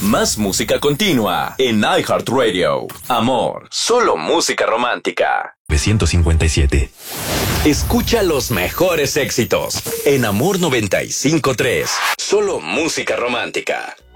Más música continua en iHeartRadio. Amor, solo música romántica. 957. Escucha los mejores éxitos en Amor 95.3. Solo música romántica.